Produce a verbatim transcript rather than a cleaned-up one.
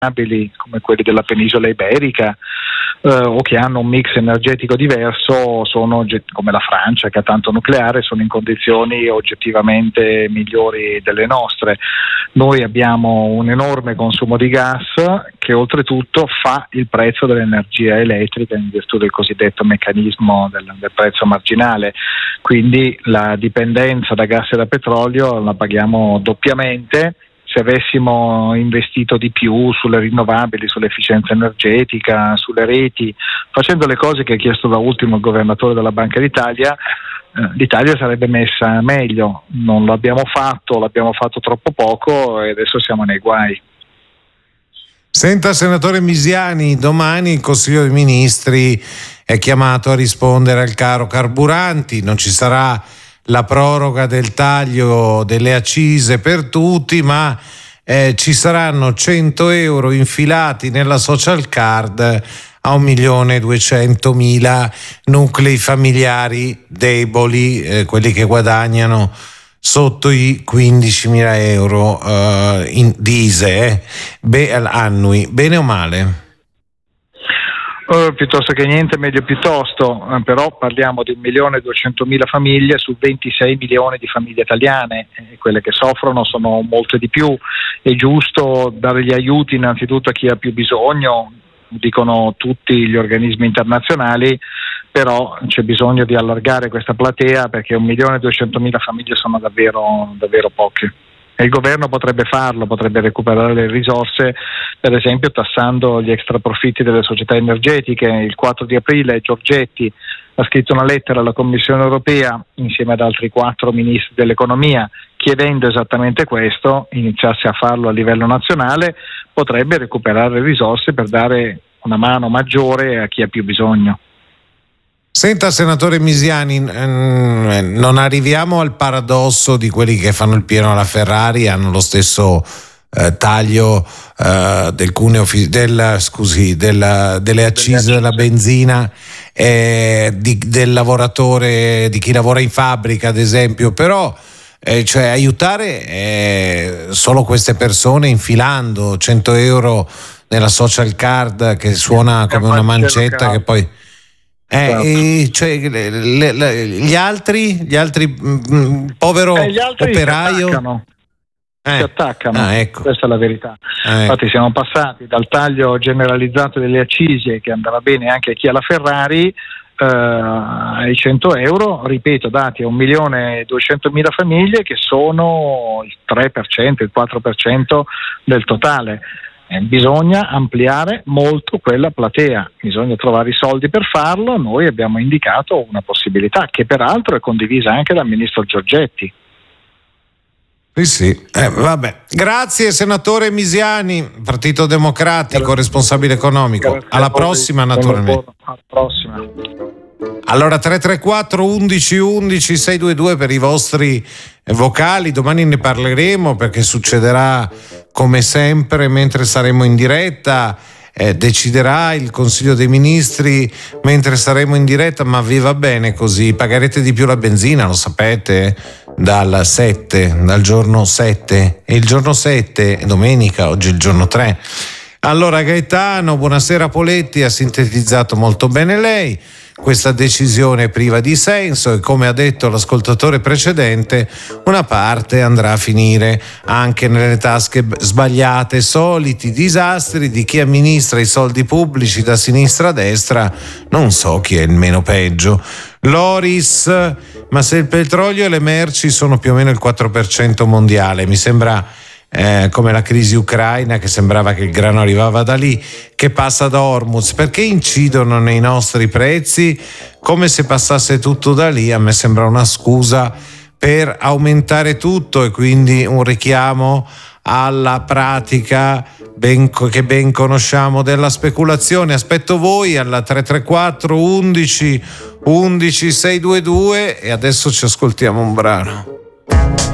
come quelli della penisola iberica eh, o che hanno un mix energetico diverso, sono come la Francia che ha tanto nucleare, sono in condizioni oggettivamente migliori delle nostre. Noi abbiamo un enorme consumo di gas che oltretutto fa il prezzo dell'energia elettrica in virtù del cosiddetto meccanismo del, del prezzo marginale, quindi la dipendenza da gas e da petrolio la paghiamo doppiamente. Se avessimo investito di più sulle rinnovabili, sull'efficienza energetica, sulle reti, facendo le cose che ha chiesto da ultimo il governatore della Banca d'Italia, eh, l'Italia sarebbe messa meglio. Non l'abbiamo fatto, l'abbiamo fatto troppo poco e adesso siamo nei guai. Senta, senatore Misiani, domani il Consiglio dei Ministri è chiamato a rispondere al caro carburanti, non ci sarà la proroga del taglio delle accise per tutti, ma eh, ci saranno cento euro infilati nella social card a un milione duecentomila nuclei familiari deboli, eh, quelli che guadagnano sotto i quindicimila euro eh, in, di I S E eh, be, annui, bene o male? Uh, piuttosto che niente, meglio piuttosto, uh, però parliamo di un milione e duecentomila famiglie su ventisei milioni di famiglie italiane, e quelle che soffrono sono molte di più. È giusto dare gli aiuti innanzitutto a chi ha più bisogno, dicono tutti gli organismi internazionali, però c'è bisogno di allargare questa platea perché un milione e duecentomila famiglie sono davvero, davvero poche. E il governo potrebbe farlo, potrebbe recuperare le risorse, per esempio tassando gli extraprofitti delle società energetiche. Il quattro di aprile Giorgetti ha scritto una lettera alla Commissione europea insieme ad altri quattro ministri dell'economia chiedendo esattamente questo. Iniziasse a farlo a livello nazionale, potrebbe recuperare risorse per dare una mano maggiore a chi ha più bisogno. Senta, senatore Misiani, non arriviamo al paradosso di quelli che fanno il pieno alla Ferrari, hanno lo stesso eh, taglio eh, del cuneo del, scusi, del, delle accise della benzina, eh, di, del lavoratore, di chi lavora in fabbrica ad esempio, però eh, cioè aiutare eh, solo queste persone infilando cento euro nella social card che suona come una mancetta che poi... Eh, e cioè, le, le, le, gli altri, gli altri mh, povero eh, gli altri operaio si attaccano, eh. si attaccano. Ah, ecco. Questa è la verità. Ah, Infatti ecco. siamo passati dal taglio generalizzato delle accise che andava bene anche a chi ha la Ferrari eh, ai cento euro, ripeto, dati a un milione e duecentomila famiglie che sono il tre per cento, il quattro per cento del totale. Bisogna ampliare molto quella platea, bisogna trovare i soldi per farlo. Noi abbiamo indicato una possibilità che peraltro è condivisa anche dal ministro Giorgetti. Sì, sì. Eh, vabbè. Grazie senatore Misiani, Partito Democratico, Grazie. responsabile economico. Grazie Alla prossima naturalmente. Alla prossima. Allora tre tre quattro undici undici sei due due per i vostri vocali, domani ne parleremo perché succederà come sempre mentre saremo in diretta, eh, deciderà il Consiglio dei Ministri mentre saremo in diretta, ma vi va bene così? Pagherete di più la benzina, lo sapete, dal sette, dal giorno sette, e il giorno sette è domenica, oggi è il giorno tre. Allora Gaetano, buonasera Poletti, ha sintetizzato molto bene lei. Questa decisione è priva di senso e, come ha detto l'ascoltatore precedente, una parte andrà a finire anche nelle tasche sbagliate, soliti disastri di chi amministra i soldi pubblici da sinistra a destra. Non so chi è il meno peggio. Loris, ma se il petrolio e le merci sono più o meno il quattro per cento mondiale, mi sembra Eh, come la crisi ucraina, che sembrava che il grano arrivava da lì, che passa da Hormuz, perché incidono nei nostri prezzi come se passasse tutto da lì. A me sembra una scusa per aumentare tutto e quindi un richiamo alla pratica ben, che ben conosciamo della speculazione. Aspetto voi alla tre tre quattro undici undici sei due due e adesso ci ascoltiamo un brano.